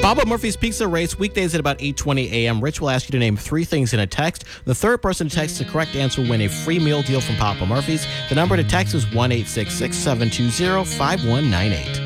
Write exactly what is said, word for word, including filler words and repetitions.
Papa Murphy's Pizza Race, weekdays at about eight twenty a.m. Rich will ask you to name three things in a text. The third person to text the correct answer will win a free meal deal from Papa Murphy's. The number to text is one eight six six, seven two zero, five one nine eight.